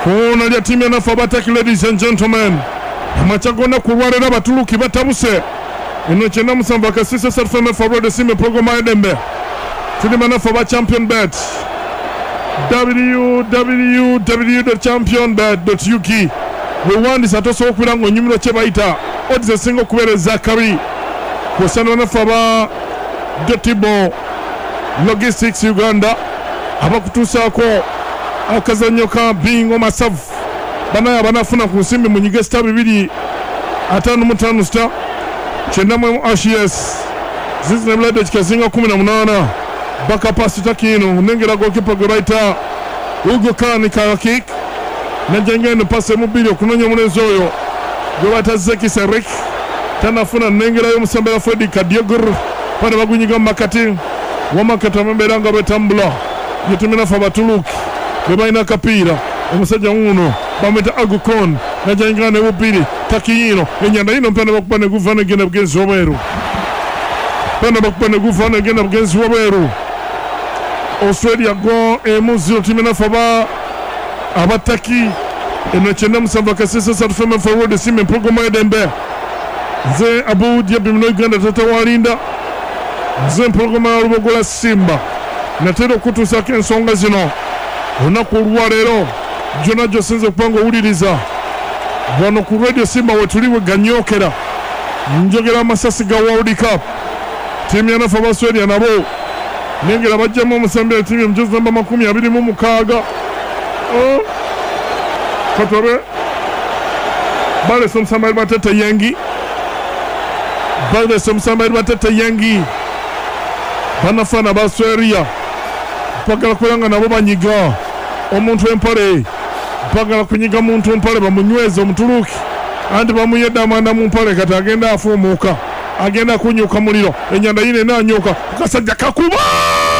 Kona lya timu ya Nafa Abataki, ladies and gentlemen. Amachagona kuwarera batuluki batabuse. Ino chenda musamba kasisa sarfeme forward sime programa edembe. Tulima Nafa ba champion bet. www.championbet.uk. Wewandi satoso okubirango nyumiro kye bayita odds esinga okubeereza kabi. Kusana Nafa ba Dotibo Logistics Uganda abakutusaako akazanyo ka bingo masavu banaya banafuna ku nsimbi mu nyiga star 2-5 star chenda mu ashes zizina blade kikazinga 18 baka pasi takino nengera goalkeeper goraita Ugo Kani ka kick najengene pasi mu bili okunonya mulenzo oyo gobata Zeki Serik tanafuna nengera yo musambera Freddy Kadiogur pale bagunyiga makati wamakata mberanga betambula yetumina fa batuluki bebaina kapira omusajja uno bameta Agukon najangane bubiri takiyino enyanda ino mpana bakubane guvana genda bugenzi obweru pana bakubane guvana genda bugenzi obweru Australia go emuziro timina fa Abataki enachenda musamba kasisa sarfema forward sime programa edembe ze Abu Dhabi mino Uganda tatawalinda ze programa rubogola Simba natero kutusaka ensonga zino onaku olwaleero jona josenze kupanga owuliriza wano ku radio Simba wetuliwe ganyokera njogera amasasi ga World Cup timu ya Nafa Australia nabo nengera bajjamu omusambira timu ya mjuzi namba 26 Kotobe Bale somsamba batata yangi Bale somsamba batata yangi banafana ba Australia pagala kulanga nabo banyiga omuntu empale pagala kunyiga muntu empale bamunyweza omutuluki andi bamuyeda amanda mu mpale kati agenda afumuka agenda kunyuka muliro enyanda yine nanyoka kasajja kakuba